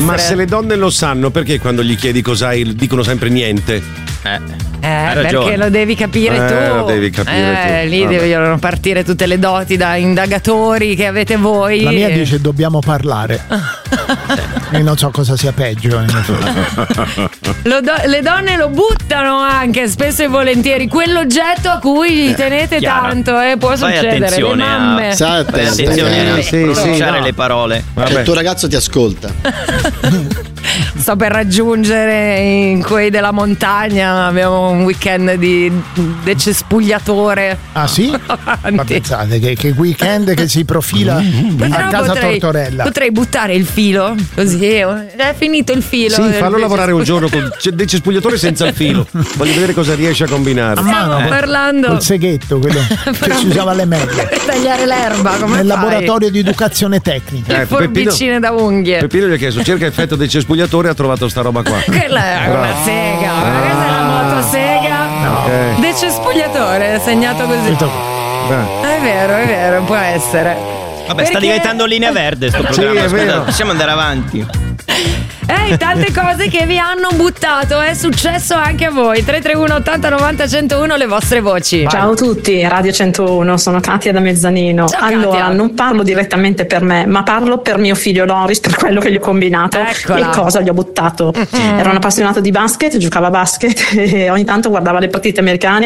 Ma se le donne lo sanno, perché quando gli chiedi cos'hai dicono sempre niente? Perché lo devi capire tu. Lo devi capire tu. Lì devono partire tutte le doti da indagatori che avete voi. La mia dice dobbiamo parlare. E non so cosa sia peggio. Le donne lo buttano anche spesso e volentieri, quell'oggetto a cui tenete tanto, può succedere. Le mamme. Attenzione a pronunciare le parole. Il tuo ragazzo ti ascolta. Sto per raggiungere in quei della montagna, abbiamo un weekend di decespugliatore. Ah sì? Ma pensate che weekend che si profila a casa Tortorella. Potrei buttare il filo, così è finito il filo. Sì, fallo lavorare un giorno con il decespugliatore senza il filo. Voglio vedere cosa riesce a combinare. Stiamo parlando col seghetto, quello che si usava alle medie. Per tagliare l'erba, come nel fai? laboratorio di educazione tecnica. Forbicine da unghie. Peppino gli ha chiesto cerca effetto decespugliatore, ha trovato sta roba qua. Quella è una sega, questa è la motosega. Decespugliatore, segnato così. È vero, può essere. Vabbè, sta diventando linea verde sto programma. Sì, è vero. Possiamo andare avanti. Tante cose che vi hanno buttato, è successo anche a voi. 331 80 90 101 le vostre voci. Ciao a tutti, Radio 101, sono Katia da Mezzanino. Ciao, allora, Katia. non parlo direttamente per me, ma parlo per mio figlio Loris, per quello che gli ho combinato Eccola. e cosa gli ho buttato. Era un appassionato di basket, giocava a basket e ogni tanto guardava le partite americane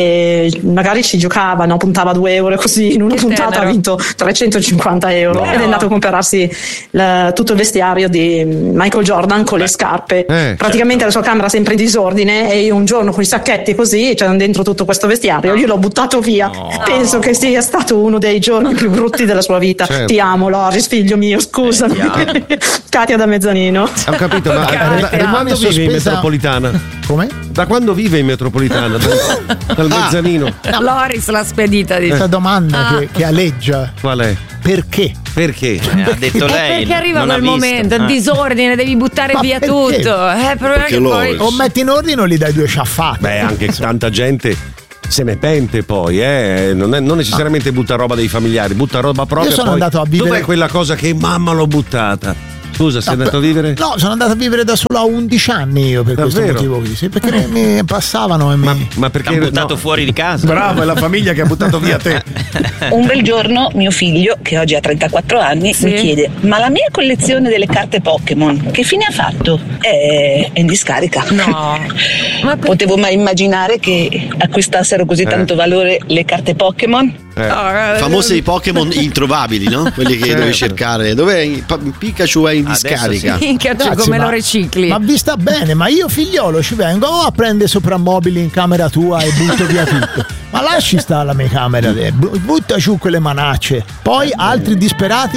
e magari ci giocava, no? Puntava 2 euro così, in una Che puntata tenero. ha vinto 350 euro ed è andato a comprarsi tutto il vestiario di Michael Jordan con le scarpe. Praticamente la sua camera sempre in disordine e io un giorno con i sacchetti così c'è dentro tutto questo vestiario, io l'ho buttato via. Penso che sia stato uno dei giorni più brutti della sua vita. Certo. Ti amo Loris, figlio mio, scusami. Katia da Mezzanino. Ho capito, ma da quando vive in metropolitana? Come? Da quando vive in metropolitana? Dal mezzanino? Loris l'ha spedita di Questa domanda che aleggia. Qual è? Perché? Perché? Ha detto lei. perché arriva non ha quel visto. momento, il disordine, devi buttare Ma via perché? tutto. Perché poi O metti in ordine o gli dai 2 sciaffate. Beh, anche tanta gente se ne pente poi, non necessariamente butta roba dei familiari, butta roba propria. Io sono poi, andato a vivere- dov'è quella cosa che mamma l'ho buttata? Scusa, sei andato a vivere? No, sono andato a vivere da solo a 11 anni io per questo Davvero? motivo qui. Sì, perché mi passavano e mi. Ma perché T'hanno buttato fuori di casa. Bravo, è la famiglia che ha buttato via te. Un bel giorno mio figlio, che oggi ha 34 anni, mi chiede: ma la mia collezione delle carte Pokémon che fine ha fatto? È in discarica. No. Ma Potevo mai immaginare che acquistassero così tanto valore le carte Pokémon? Famosi i Pokémon introvabili, no? Quelli che devi cercare. Dov'è? Pikachu è in discarica. minchia, cioè, Ragazzi, come ma- lo ricicli? Ma vi sta bene, ma io figliolo ci vengo a prendere soprammobili in camera tua e butto via tutto. Ma lasci stare la mia camera, butta giù quelle manacce. Poi altri disperati